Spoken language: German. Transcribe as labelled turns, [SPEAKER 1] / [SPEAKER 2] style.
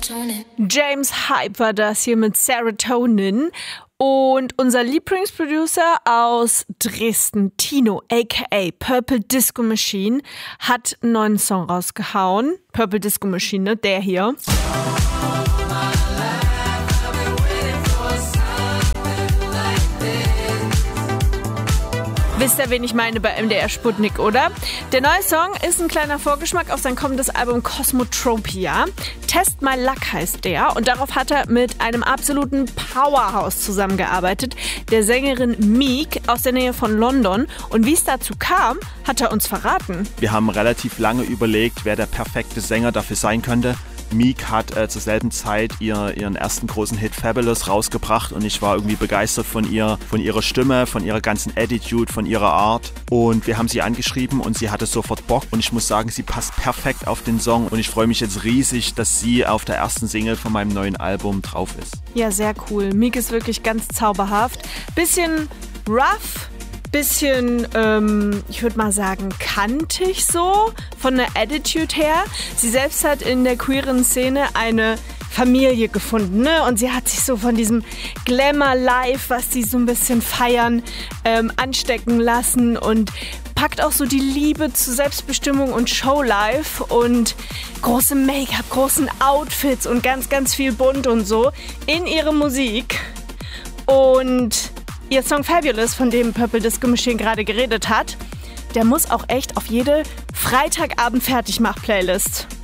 [SPEAKER 1] James Hype war das hier mit Serotonin. Und unser Lieblingsproducer aus Dresden, Tino, a.k.a. Purple Disco Machine, hat einen neuen Song rausgehauen. Purple Disco Machine, ne? Der hier. Wisst ihr, wen ich meine bei MDR Sputnik, oder? Der neue Song ist ein kleiner Vorgeschmack auf sein kommendes Album Cosmotropia. Test My Luck heißt der und darauf hat er mit einem absoluten Powerhouse zusammengearbeitet, der Sängerin Meek aus der Nähe von London. Und wie es dazu kam, hat er uns verraten.
[SPEAKER 2] Wir haben relativ lange überlegt, wer der perfekte Sänger dafür sein könnte. Meek hat zur selben Zeit ihren ersten großen Hit Fabulous rausgebracht und ich war irgendwie begeistert von ihrer Stimme, von ihrer ganzen Attitude, von ihrer Art. Und wir haben sie angeschrieben und sie hatte sofort Bock und ich muss sagen, sie passt perfekt auf den Song und ich freue mich jetzt riesig, dass sie auf der ersten Single von meinem neuen Album drauf ist.
[SPEAKER 1] Ja, sehr cool. Meek ist wirklich ganz zauberhaft. Bisschen rough. Bisschen, ich würde mal sagen, kantig so, von der Attitude her. Sie selbst hat in der queeren Szene eine Familie gefunden, ne? Und sie hat sich so von diesem Glamour-Life, was sie so ein bisschen feiern, anstecken lassen und packt auch so die Liebe zu Selbstbestimmung und Showlife und große Make-up, großen Outfits und ganz, ganz viel bunt und so in ihre Musik. Und ihr Song Fabulous, von dem Purple Disco Machine gerade geredet hat, der muss auch echt auf jede Freitagabend-Fertigmach-Playlist.